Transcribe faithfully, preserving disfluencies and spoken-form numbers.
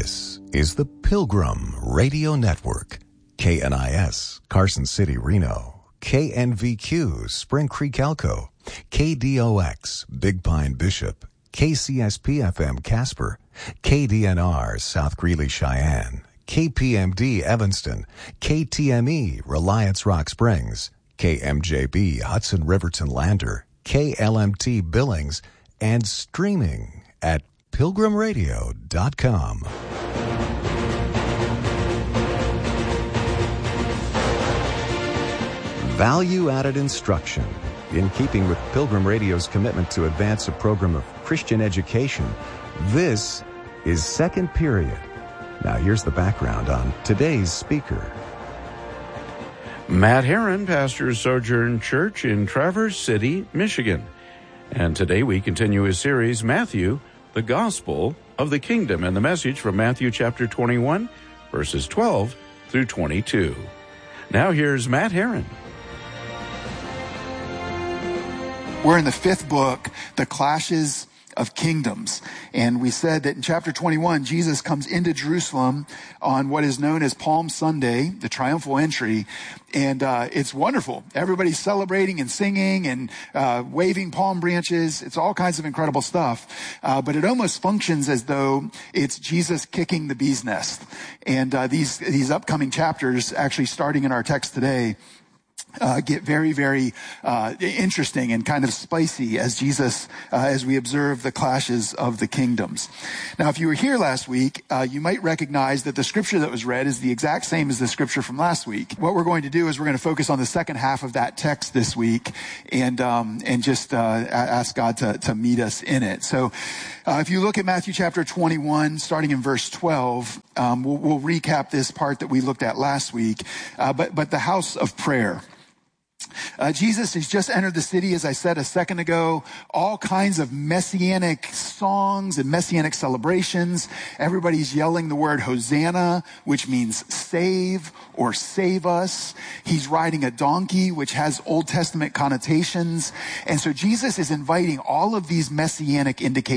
This is the Pilgrim Radio Network. K N I S, Carson City, Reno. K N V Q, Spring Creek, Elko. K D O X, Big Pine, Bishop. K C S P F M, Casper. K D N R, South Greeley, Cheyenne. K P M D, Evanston. K T M E, Reliance Rock Springs. K M J B, Hudson Riverton, Lander. K L M T, Billings. And streaming at pilgrim radio dot com. Value-added instruction. In keeping with Pilgrim Radio's commitment to advance a program of Christian education, this is Second Period. Now here's the background on today's speaker. Matt Herron pastors Sojourn Church in Traverse City, Michigan. And today we continue his series, Matthew, the Gospel of the Kingdom, and the message from Matthew chapter twenty-one, verses twelve through twenty-two. Now here's Matt Herron. We're in the fifth book, The Clashes of Kingdoms. And we said that in chapter twenty-one, Jesus comes into Jerusalem on what is known as Palm Sunday, the triumphal entry. And uh, it's wonderful. Everybody's celebrating and singing and uh, waving palm branches. It's all kinds of incredible stuff. Uh, but it almost functions as though it's Jesus kicking the bee's nest. And uh, these, these upcoming chapters, actually starting in our text today, Uh, get very, very uh, interesting and kind of spicy as Jesus, uh, as we observe the clashes of the kingdoms. Now, if you were here last week, uh, you might recognize that the scripture that was read is the exact same as the scripture from last week. What we're going to do is we're going to focus on the second half of that text this week and um, and just uh, ask God to, to meet us in it. So uh, if you look at Matthew chapter twenty-one, starting in verse twelve, um, we'll, we'll recap this part that we looked at last week, uh, but but the house of prayer. Uh, Jesus has just entered the city, as I said a second ago, all kinds of messianic songs and messianic celebrations. Everybody's yelling the word Hosanna, which means save or save us. He's riding a donkey, which has Old Testament connotations. And so Jesus is inviting all of these messianic indications